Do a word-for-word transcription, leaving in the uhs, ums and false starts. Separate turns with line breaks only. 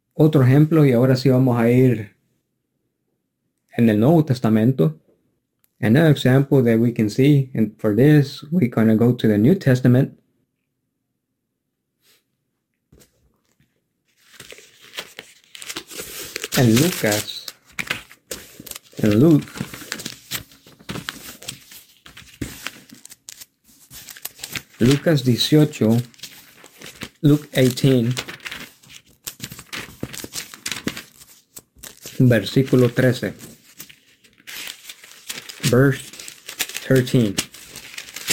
Otro ejemplo, y ahora sí vamos a ir en el Nuevo Testamento. Another example that we can see, and for this, we're going to go to the New Testament. En Lucas, en Luke, Lucas eighteen, Luke eighteen, versículo trece. Verse thirteen.